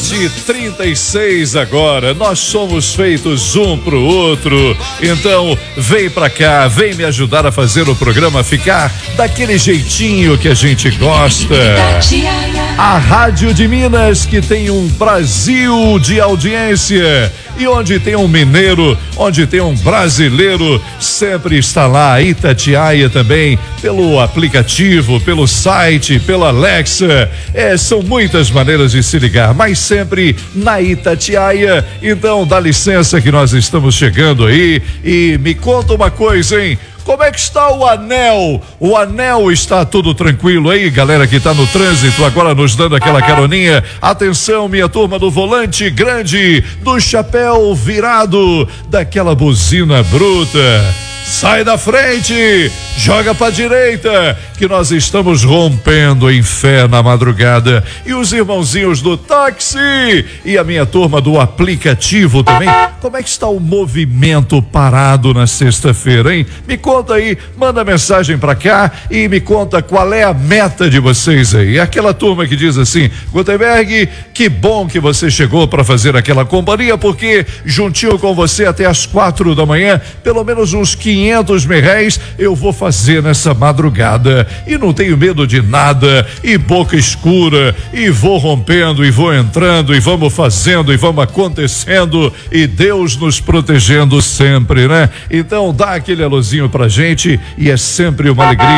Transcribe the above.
7h36 agora. Nós somos feitos um pro outro. Então, vem pra cá, vem me ajudar a fazer o programa ficar daquele jeitinho que a gente gosta. A Rádio de Minas, que tem um Brasil de audiência. E onde tem um mineiro, onde tem um brasileiro, sempre está lá. Itatiaia também, pelo aplicativo, pelo site, pela Alexa. São muitas maneiras de se ligar, mas sempre na Itatiaia. Então dá licença que nós estamos chegando aí. E me conta uma coisa, hein? Como é que está o anel? O anel está tudo tranquilo aí, galera que está no trânsito agora nos dando aquela caroninha. Atenção, minha turma do volante grande, do chapéu virado, daquela buzina bruta. Sai da frente, joga pra direita, que nós estamos rompendo em fé na madrugada. E os irmãozinhos do táxi e a minha turma do aplicativo também. Como é que está o movimento parado na sexta-feira, hein? Me conta aí, manda mensagem pra cá e me conta qual é a meta de vocês aí. Aquela turma que diz assim: Gutenberg, que bom que você chegou para fazer aquela companhia, porque juntinho com você até as 4 da manhã, pelo menos uns 500 reais eu vou fazer nessa madrugada e não tenho medo de nada, e boca escura, e vou rompendo e vou entrando e vamos fazendo e vamos acontecendo, e Deus nos protegendo sempre, né? Então dá aquele alôzinho pra gente e é sempre uma alegria